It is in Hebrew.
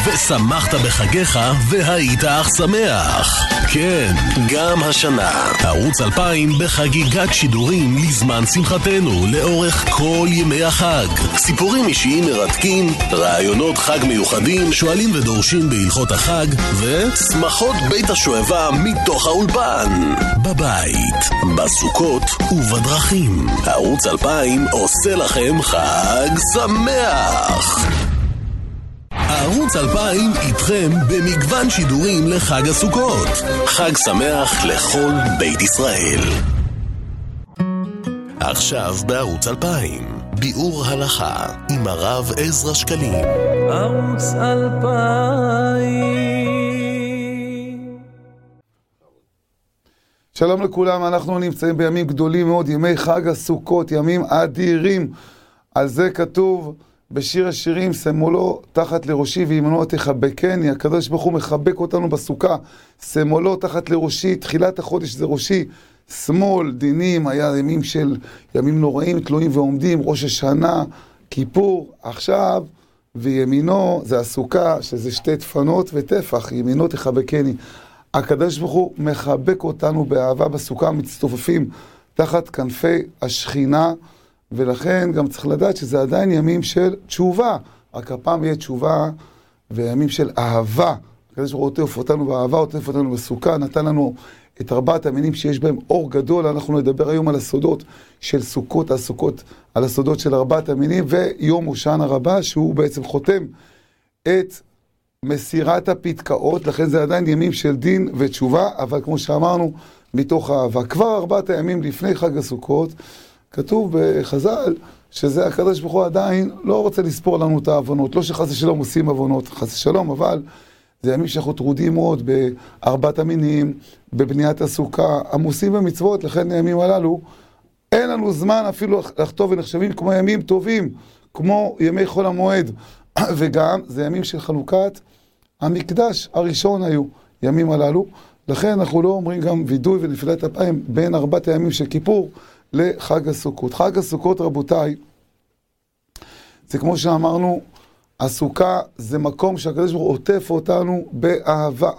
ושמחת בחגיך והיית אך שמח. כן, גם השנה ערוץ 2000 בחגיגת שידורים לזמן שמחתנו לאורך כל ימי החג. סיפורים אישיים מרתקים, רעיונות חג מיוחדים, שואלים ודורשים בהלכות החג, ושמחות בית השואבה מתוך האולפן. בבית, בסוכות ובדרכים. ערוץ 2000 עושה לכם חג שמח. ערוץ 2000 איתכם במגוון שידורים לחג הסוכות. חג שמח לכל בית ישראל. עכשיו בערוץ 2000 ביאור הלכה עם הרב עזרא שקלים. ערוץ 2000. שלום לכולם, אנחנו נמצאים בימים גדולים מאוד, ימי חג הסוכות, ימים אדירים. על זה כתוב בשיר השירים, שמאלו תחת לראשי וימנו תחבקני. הקדוש ברוך הוא מחבק אותנו בסוכה. שמאלו תחת לראשי, תחילת החודש זה ראשי, שמאל, דינים, היה ימים נוראים, תלויים ועומדים, ראש השנה, כיפור, עכשיו, וימינו זה הסוכה, שזה שתי דפנות וטפח, ימינו תחבקני. הקדוש ברוך הוא מחבק אותנו באהבה בסוכה, מצטופפים תחת כנפי השכינה, ולכן גם צריך לדעת שזה עדיין ימים של תשובה. רק הפעם יהיה תשובה וימים של אהבה. הקדוש ברוך הוא עוטף אותנו באהבה, עוטף אותנו בסוכה, נתן לנו את ארבעת המינים שיש בהם אור גדול. אנחנו נדבר היום על הסודות של סוכות, על הסודות של ארבעת המינים, ויום הושענא רבה, שהוא בעצם חותם את מסירת הפתקאות. לכן זה עדיין ימים של דין ותשובה, אבל כמו שאמרנו, מתוך אהבה. כבר ארבעת הימים לפני חג הסוכות, כתוב בחז"ל שזה הקדוש ברוך הוא עדיין לא רוצה לספור לנו את העוונות, לא שחס ושלום עושים עוונות, חס ושלום, אבל זה ימים שאנחנו טרודים מאוד בארבעת המינים, בבניית הסוכה, עמוסים במצוות. לכן הימים הללו אין לנו זמן אפילו לכתוב, ונחשבים כמו ימים טובים, כמו ימי חול המועד. וגם זה ימים של חנוכת המקדש הראשון היו ימים הללו. לכן אנחנו לא אומרים גם וידוי ונפילת אפיים בין ארבעת הימים של כיפור לחג הסוכות. חג הסוכות, רבותיי, זה כמו שאמרנו, הסוכה זה מקום שהקדוש ברוך הוא עוטף אותנו באהבה.